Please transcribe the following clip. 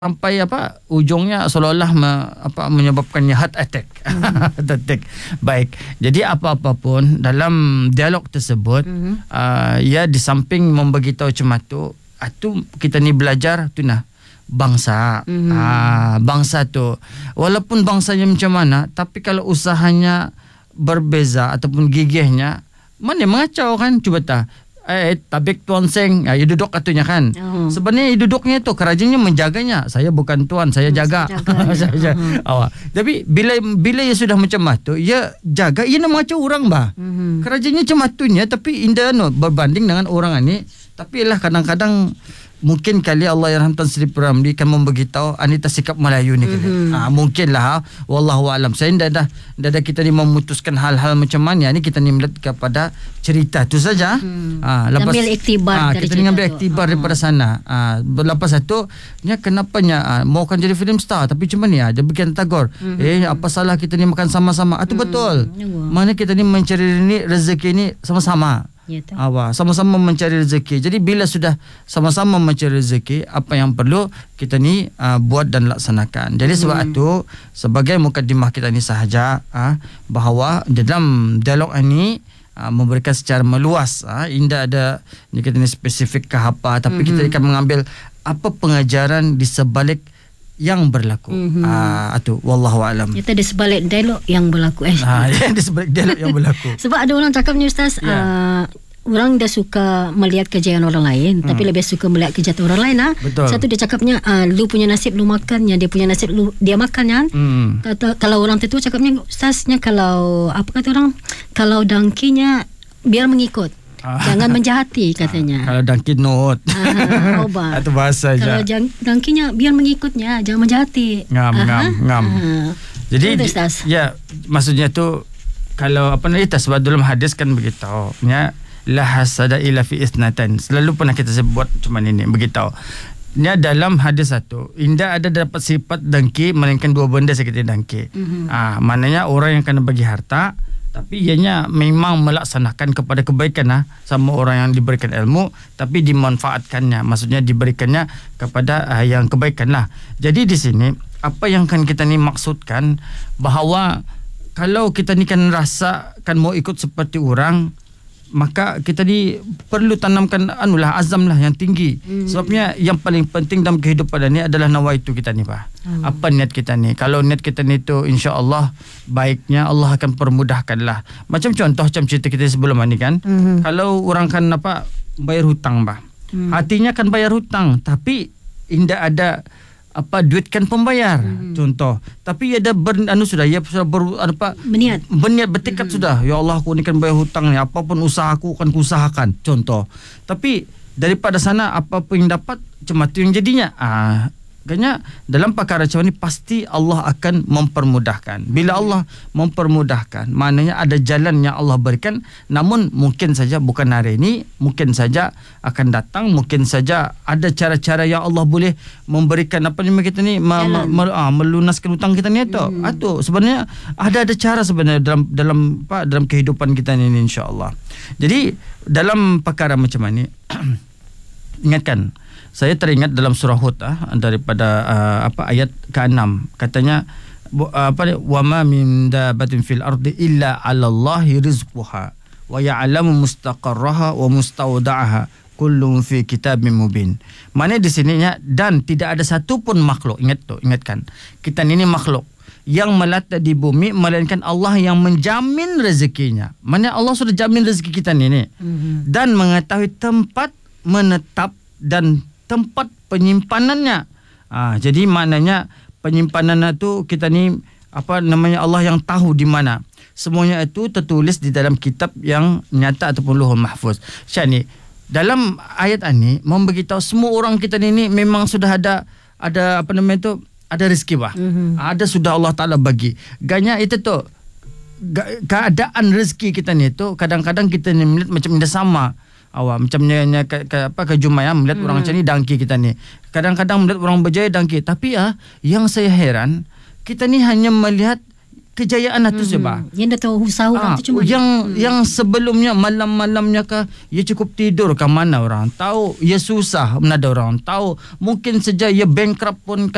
sampai ujungnya seolah-olah menyebabkannya heart attack. Heart attack. Baik. Jadi apa-apa pun dalam dialog tersebut ya di samping memberitahu macam tu kita ni belajar tu nah bangsa. Bangsa tu walaupun bangsanya macam mana, tapi kalau usahanya berbeza ataupun gigihnya, mana mengacau kan, cuba tabik tuan seng, ya duduk katanya kan. Sebenarnya duduknya tu kerajanya menjaganya. Saya bukan tuan, saya jaga. Tapi bila ia sudah macam tu, ia jaga, ia nak macam orang bah. Kerajanya macam atunya, tapi indah berbanding dengan orang ini. Tapi lah kadang-kadang mungkin kali Allah yang Tan Sri Ramli kan memberitahu Anita sikap Melayu ni kali. Mungkinlah wallahu alam. Saya dah kita ni memutuskan hal-hal macam mana ni, kita ni melihat kepada cerita tu saja. Lepas ambil iktibar dari kita ni ambil iktibar daripada sana. Lepas itu nya kenapanya mau kan jadi film star tapi cuma ni dia bikin tagor. Apa salah kita ni makan sama-sama? Itu betul. Mana kita ni mencari ni rezeki ni sama-sama. Sama-sama mencari rezeki. Jadi bila sudah sama-sama mencari rezeki, apa yang perlu kita ni buat dan laksanakan. Jadi sebab itu sebagai mukaddimah kita ni sahaja bahawa dalam dialog ini memberikan secara meluas, indah ada kita ni spesifik ke apa, tapi kita akan mengambil apa pengajaran di sebalik yang berlaku. Itu wallahu alam. Itu di sebalik dialog yang berlaku. Di sebalik dialog yang berlaku. Sebab ada orang cakapnya Ustaz, orang dah suka melihat kejayaan orang lain, tapi lebih suka melihat kejahatan orang lain. Betul. Satu dia cakapnya, lu punya nasib lu makan, yang dia punya nasib lu dia makan kan. Kalau orang tertua cakapnya, Ustaznya kalau apa kata orang, kalau dangkinya biar mengikut. Jangan menjahati katanya. Kalau dangki note. Itu bahasa je. Kalau dangkinya biar mengikutnya, jangan menjahati. Ngam. Jadi ya, maksudnya tu kalau sebab dalam hadis kan begitu. Ya, la hasada illa fi isnatan. Selalu pernah kita sebut cuma ini begitu. Ini dalam hadis satu, indah ada dapat sifat dangki melainkan dua benda seperti dangki. Maknanya orang yang kena bagi harta, tapi ianya memang melaksanakan kepada kebaikan sama orang yang diberikan ilmu, tapi dimanfaatkannya, maksudnya diberikannya kepada yang kebaikan lah. Jadi di sini apa yang kan kita ni maksudkan, bahawa kalau kita ni kan rasa kan mau ikut seperti orang, maka kita ni perlu tanamkan azam lah yang tinggi. Sebabnya yang paling penting dalam kehidupan ni adalah nawaitu kita ni Pak. Apa niat kita ni? Kalau niat kita ni tu insya-Allah baiknya, Allah akan permudahkan lah. Macam contoh macam cerita kita sebelum ni kan. Kalau orang kan bayar hutang Pak. Hatinya kan bayar hutang, tapi indah ada duitkan pembayar contoh, tapi ia dah sudah ia sudah berniat bertekad sudah, ya Allah aku ni kan bayar hutang ni, apapun usaha aku akan kuusahakan contoh, tapi daripada sana apapun yang dapat cuma tu yang jadinya. Makanya dalam perkara macam ni pasti Allah akan mempermudahkan. Bila Allah mempermudahkan, maknanya ada jalan yang Allah berikan, namun mungkin saja bukan hari ini, mungkin saja akan datang, mungkin saja ada cara-cara yang Allah boleh memberikan kita ni melunaskan hutang kita ni tu. Sebenarnya ada cara sebenarnya dalam kehidupan kita ni insya-Allah. Jadi dalam perkara macam ni ingatkan, saya teringat dalam surah Hud daripada ayat ke-6, katanya wa ma min dabatin fil ardi illa 'ala Allahi rizquha wa ya'lamu mustaqarraha wa mustawda'aha kullun fi kitabim mubin. Mana di sininya, dan tidak ada satu pun makhluk, ingatkan, kita ini makhluk yang melata di bumi melainkan Allah yang menjamin rezekinya. Mana Allah sudah jamin rezeki kita ni dan mengetahui tempat menetap dan tempat penyimpanannya. Jadi maknanya penyimpanan itu kita ni Allah yang tahu di mana. Semuanya itu tertulis di dalam kitab yang nyata ataupun Lauhul Mahfuz. Syani dalam ayat ini memberitahu semua orang kita ni memang sudah ada ada rezeki bah. Ada sudah Allah Taala bagi. Ganya itu tu keadaan rezeki kita ni tu kadang-kadang kita ni melihat macam tidak sama. Macamnya ke Jumaiyah melihat orang macam ni dangki kita ni. Kadang-kadang melihat orang berjaya dangki, tapi yang saya heran, kita ni hanya melihat kejayaan itu sebab yang dah tahu usaha orang tu cuma yang sebelumnya malam-malamnya ia cukup tidur ke mana orang tahu, ia susah mana ada orang tahu, mungkin saja ia bankrupt pun